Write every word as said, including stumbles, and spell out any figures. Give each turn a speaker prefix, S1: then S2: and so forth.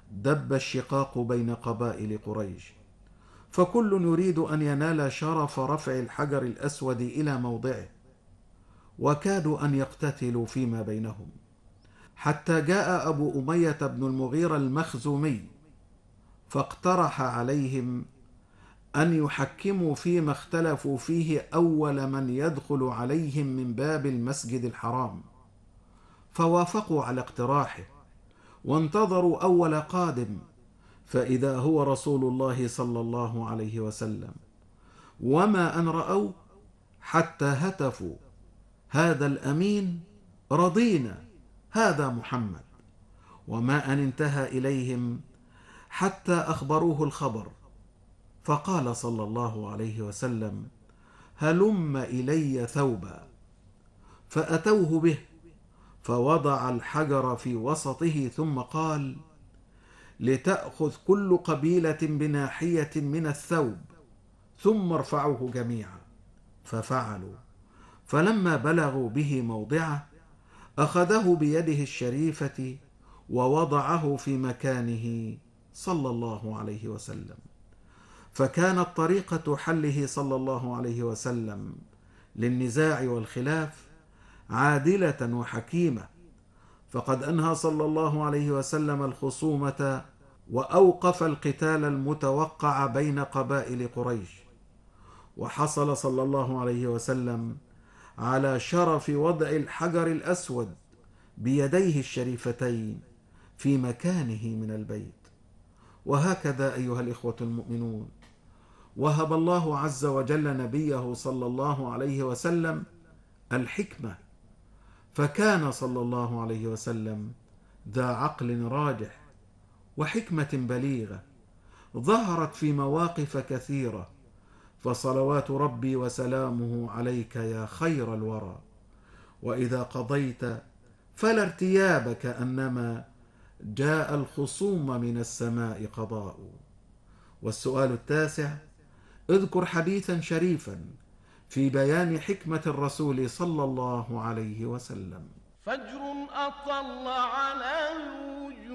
S1: دب الشقاق بين قبائل قريش، فكل يريد أن ينال شرف رفع الحجر الأسود إلى موضعه، وكادوا أن يقتتلوا فيما بينهم، حتى جاء أبو أمية بن المغيرة المخزومي فاقترح عليهم أن يحكموا فيما اختلفوا فيه أول من يدخل عليهم من باب المسجد الحرام، فوافقوا على اقتراحه، وانتظروا أول قادم، فإذا هو رسول الله صلى الله عليه وسلم، وما أن رأوا حتى هتفوا: هذا الأمين، رضينا، هذا محمد. وما أن انتهى إليهم حتى أخبروه الخبر، فقال صلى الله عليه وسلم: هلم إلي ثوبا، فأتوه به، فوضع الحجر في وسطه، ثم قال: لتأخذ كل قبيلة بناحية من الثوب، ثم ارفعوه جميعا. ففعلوا، فلما بلغوا به موضعه أخذه بيده الشريفة ووضعه في مكانه صلى الله عليه وسلم. فكانت طريقة حله صلى الله عليه وسلم للنزاع والخلاف عادلة وحكيمة، فقد أنهى صلى الله عليه وسلم الخصومة وأوقف القتال المتوقع بين قبائل قريش، وحصل صلى الله عليه وسلم على شرف وضع الحجر الأسود بيديه الشريفتين في مكانه من البيت. وهكذا أيها الإخوة المؤمنون، وهب الله عز وجل نبيه صلى الله عليه وسلم الحكمة، فكان صلى الله عليه وسلم ذا عقل راجح وحكمة بليغة ظهرت في مواقف كثيرة، فصلوات ربي وسلامه عليك يا خير الورى. وإذا قضيت فلا ارتياب، كأنما جاء الخصوم من السماء قضاء. والسؤال التاسع: اذكر حديثا شريفا في بيان حكمة الرسول صلى الله عليه وسلم.
S2: فجر أطل على الوجود